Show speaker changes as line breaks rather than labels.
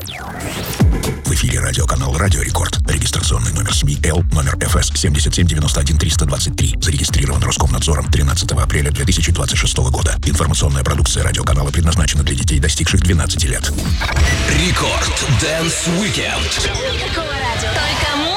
В эфире радиоканал «Радио Рекорд». Регистрационный номер СМИ Л, номер ФС 7791-323. Зарегистрирован Роскомнадзором 13 апреля 2026 года. Информационная продукция радиоканала предназначена для детей, достигших 12 лет.
Рекорд Дэнс Уикенд.
Только